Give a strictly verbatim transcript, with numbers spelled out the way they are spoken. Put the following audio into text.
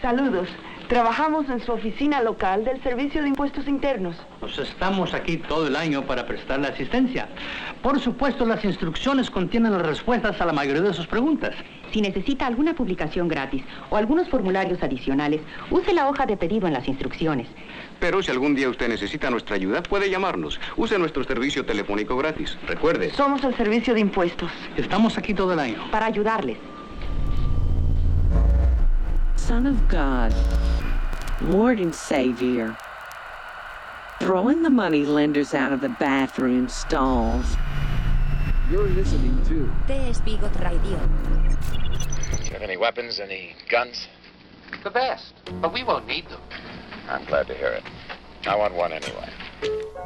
Saludos. Trabajamos en su oficina local del Servicio de Impuestos Internos. Pues estamos aquí todo el año para prestarle asistencia. Por supuesto, las instrucciones contienen las respuestas a la mayoría de sus preguntas. Si necesita alguna publicación gratis o algunos formularios adicionales, use la hoja de pedido en las instrucciones. Pero si algún día usted necesita nuestra ayuda, puede llamarnos. Use nuestro servicio telefónico gratis. Recuerde. Somos el Servicio de Impuestos. Estamos aquí todo el año. Para ayudarles. Son of God, Lord and Savior, throwing the money lenders out of the bathroom stalls. You're listening to The Spigot Radio. Do you have any weapons, any guns? The best, but we won't need them. I'm glad to hear it. I want one anyway.